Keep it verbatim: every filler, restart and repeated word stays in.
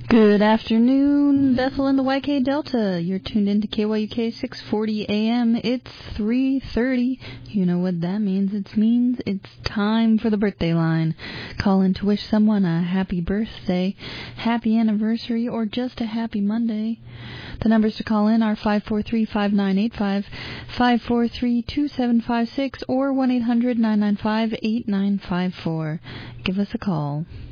Good afternoon, Bethel and the Y K Delta. You're tuned in to K Y U K six forty A M. It's three thirty. You know what that means. It means it's time for the birthday line. Call in to wish someone a happy birthday, happy anniversary, or just a happy Monday. The numbers to call in are five four three, five nine eight five, five four three, two seven five six, or one eight hundred, nine nine five, eight nine five four. Give us a call.